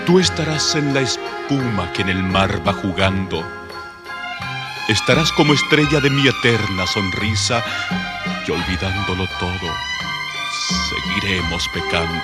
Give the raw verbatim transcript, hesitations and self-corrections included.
Tú estarás en la espuma que en el mar va jugando. Estarás como estrella de mi eterna sonrisa y olvidándolo todo, seguiremos pecando.